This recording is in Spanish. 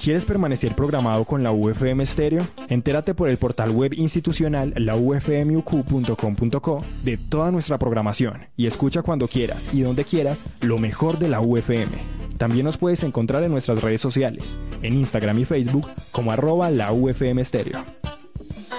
¿Quieres permanecer programado con la UFM Stereo? Entérate por el portal web institucional laufmuq.com.co de toda nuestra programación y escucha cuando quieras y donde quieras lo mejor de la UFM. También nos puedes encontrar en nuestras redes sociales, en Instagram y Facebook como @la UFM Stereo.